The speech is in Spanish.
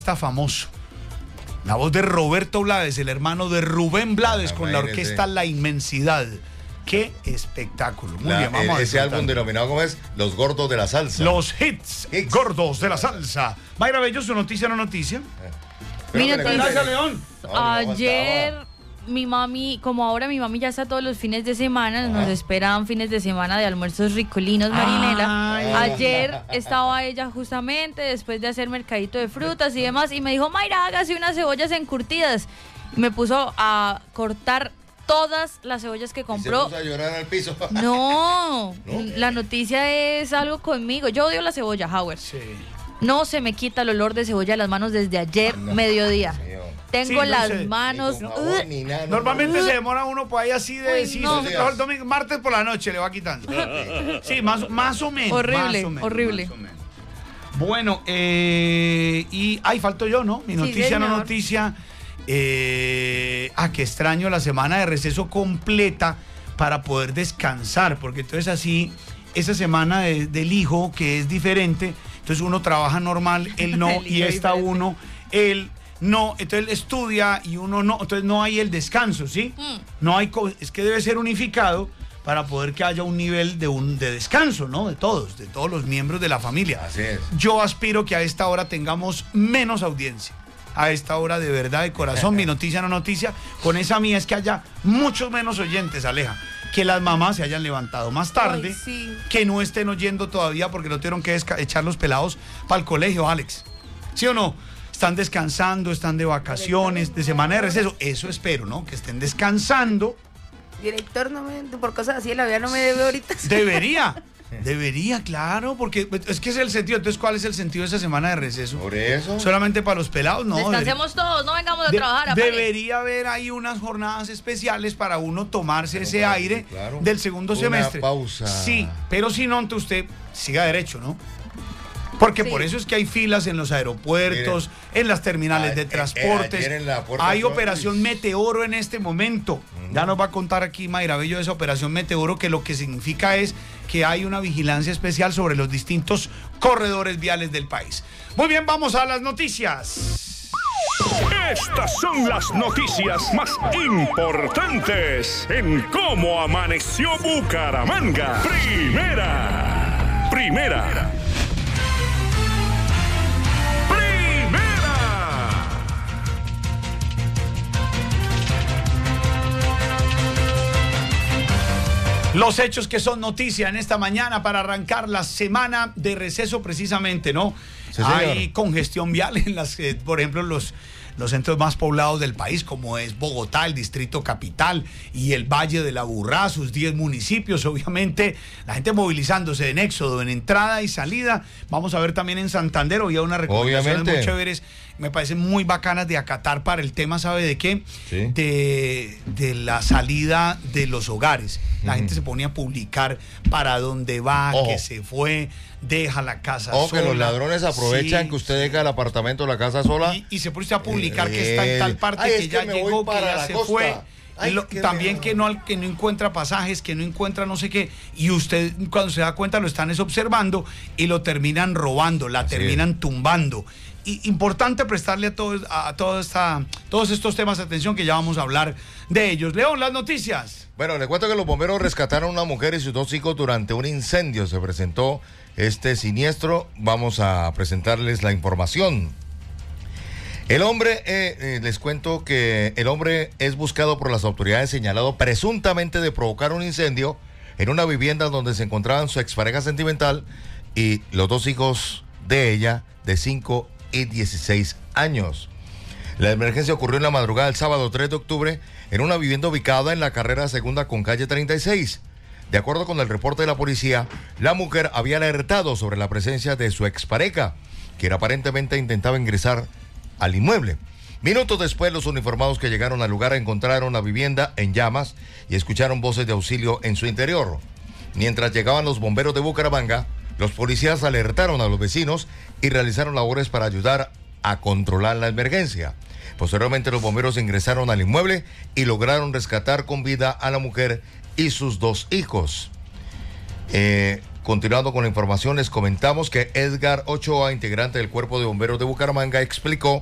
Está famoso. La voz de Roberto Blades, el hermano de Rubén Blades, con la orquesta La Inmensidad. ¡Qué espectáculo! Muy bien, vamos a ese álbum denominado como es Los Gordos de la Salsa. Los hits gordos de la salsa. Mayra Bello, ¿su noticia no noticia? Mi noticia. Gracias, León. Ayer mi mami, como ahora mi mami ya está todos los fines de semana, nos esperan fines de semana de almuerzos ricolinos, Marinela. Ayer estaba ella justamente después de hacer mercadito de frutas y demás y me dijo, Mayra, hágase unas cebollas encurtidas. Y me puso a cortar todas las cebollas que compró. ¿Y se puso a llorar al piso? No, la noticia es algo conmigo. Yo odio la cebolla, Howard. Sí. No se me quita el olor de cebolla de las manos desde ayer mediodía. Tengo las manos. Normalmente se demora uno por ahí así de decir, el domingo, martes por la noche le va quitando. Sí, más o menos. Horrible, más o menos, horrible. más o menos. Bueno, y ahí falto yo, ¿no? Mi noticia no noticia. Que extraño la semana de receso completa para poder descansar, porque entonces así, esa semana del hijo, que es diferente, entonces uno trabaja normal, él no, y está uno, él no, entonces él estudia y uno no, entonces no hay el descanso, ¿sí? No hay, es que debe ser unificado para poder que haya un nivel de descanso, ¿no? De todos los miembros de la familia. Así es. Yo aspiro que a esta hora tengamos menos audiencia. A esta hora, de verdad, de corazón, mi noticia no noticia, con esa mía es que haya muchos menos oyentes, Aleja. Que las mamás se hayan levantado más tarde, que no estén oyendo todavía porque no tuvieron que echar los pelados para el colegio, Alex. ¿Sí o no? Están descansando, están de vacaciones, de semana de receso. Eso espero, ¿no? Que estén descansando. Director, por cosas así, la vida no me debe ahorita. Debería, claro, porque es que es el sentido. Entonces, ¿cuál es el sentido de esa semana de receso? Por eso. Solamente para los pelados, no. Descansemos todos, no vengamos a trabajar. Debería haber ahí unas jornadas especiales para uno tomarse ese aire del segundo semestre. Una pausa. Sí, pero si no, entonces usted siga derecho, ¿no? Porque por eso es que hay filas en los aeropuertos, en las terminales de transportes. Hay operación Meteoro en este momento. Ya nos va a contar aquí Mayra Bello de esa operación Meteoro, que lo que significa es que hay una vigilancia especial sobre los distintos corredores viales del país. Muy bien, vamos a las noticias. Estas son las noticias más importantes en Cómo Amaneció Bucaramanga. Primera. Los hechos que son noticia en esta mañana para arrancar la semana de receso precisamente, ¿no? Sí, hay congestión vial en las, por ejemplo, los centros más poblados del país, como es Bogotá, el Distrito Capital y el Valle de la Aburrá, sus 10 municipios, obviamente, la gente movilizándose en éxodo, en entrada y salida. Vamos a ver también en Santander, había unas recomendaciones muy chéveres, me parecen muy bacanas de acatar para el tema, ¿sabe de qué? Sí. De la salida de los hogares. La gente se ponía a publicar para dónde va, que se fue, deja la casa sola. Que los ladrones aprovechan que usted deja el apartamento o la casa sola. Y se pone usted a publicar que está en tal parte, que ya llegó, que ya se fue. También que no encuentra pasajes, que no encuentra no sé qué. Y usted, cuando se da cuenta, lo están observando y lo terminan robando, terminan tumbando. Y importante prestarle a todos estos temas atención, que ya vamos a hablar de ellos. León, las noticias. Bueno, le cuento que los bomberos rescataron a una mujer y sus 2 hijos durante un incendio. Se presentó este siniestro. Vamos a presentarles la información. El hombre, les cuento que el hombre es buscado por las autoridades, señalado presuntamente de provocar un incendio en una vivienda donde se encontraban su expareja sentimental y los 2 hijos de ella, de 5 y 16 años. La emergencia ocurrió en la madrugada del sábado 3 de octubre en una vivienda ubicada en la carrera segunda con calle 36. De acuerdo con el reporte de la policía, la mujer había alertado sobre la presencia de su expareja, quien aparentemente intentaba ingresar al inmueble. Minutos después, los uniformados que llegaron al lugar encontraron la vivienda en llamas y escucharon voces de auxilio en su interior. Mientras llegaban los bomberos de Bucaramanga, los policías alertaron a los vecinos y realizaron labores para ayudar a controlar la emergencia. Posteriormente, los bomberos ingresaron al inmueble y lograron rescatar con vida a la mujer y sus 2 hijos. Continuando con la información, les comentamos que Edgar Ochoa, integrante del Cuerpo de Bomberos de Bucaramanga, explicó